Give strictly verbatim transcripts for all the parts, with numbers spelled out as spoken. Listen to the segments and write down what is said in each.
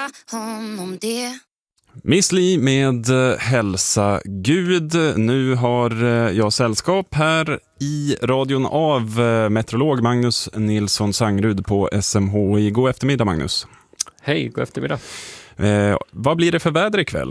honom det. Miss Li med Hälsa Gud. Nu har jag sällskap här i radion av meteorolog Magnus Nilsson Sangrud på S M H I. God eftermiddag, Magnus. Hej, god eftermiddag. Eh, vad blir det för väder ikväll?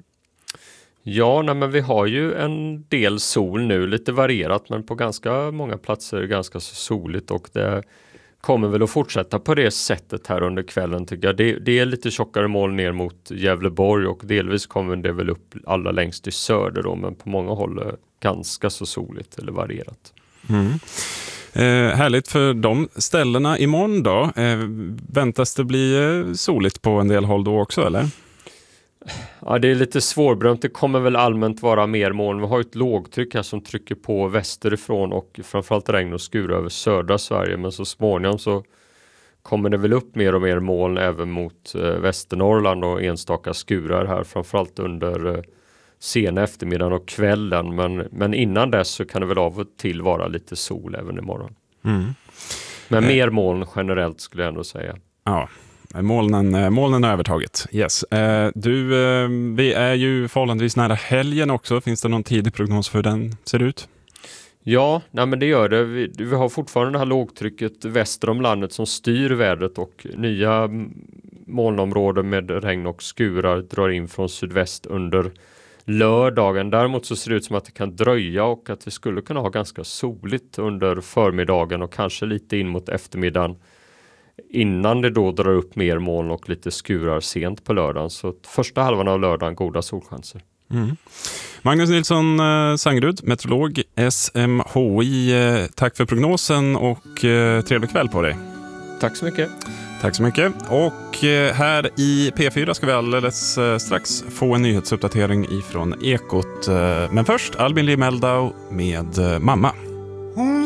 Ja, nej, men vi har ju en del sol nu, lite varierat, men på ganska många platser ganska så soligt, och det kommer väl att fortsätta på det sättet här under kvällen, tycker jag. Det, det är lite tjockare moln ner mot Gävleborg, och delvis kommer det väl upp allra längst i söder då, men på många håll är ganska så soligt eller varierat. Mm. Eh, härligt för de ställena. Imorgon då, eh, väntas det bli eh, soligt på en del håll då också, eller? Ja, det är lite svårbedömt. Det kommer väl allmänt vara mer moln. Vi har ett lågtryck här som trycker på västerifrån och framförallt regn och skur över södra Sverige, men så småningom så kommer det väl upp mer och mer moln även mot eh, Västernorrland och enstaka skurar här, framförallt under eh, sena eftermiddagen och kvällen, men, men innan dess så kan det väl av och till vara lite sol även imorgon. Mm. Men eh. mer moln generellt skulle jag ändå säga. Ja. Molnen, molnen är övertaget. Yes. Eh, du, eh, vi är ju förhållandevis nära helgen också. Finns det någon tidig prognos för hur den ser ut? Ja, nej men det gör det. Vi, vi har fortfarande det här lågtrycket väster om landet som styr vädret, och nya molnområden med regn och skurar drar in från sydväst under lördagen. Däremot så ser det ut som att det kan dröja och att vi skulle kunna ha ganska soligt under förmiddagen och kanske lite in mot eftermiddagen, innan det då drar upp mer moln och lite skurar sent på lördagen. Så första halvan av lördagen goda solchanser. Mm. Magnus Nilsson eh, Sangrud, meteorolog, S M H I. Eh, tack för prognosen och eh, trevlig kväll på dig. Tack så mycket. Tack så mycket. Och eh, här i P fyra ska vi alldeles eh, strax få en nyhetsuppdatering ifrån Ekot. Eh, men först Albin Lee Meldau med eh, Mamma. Hon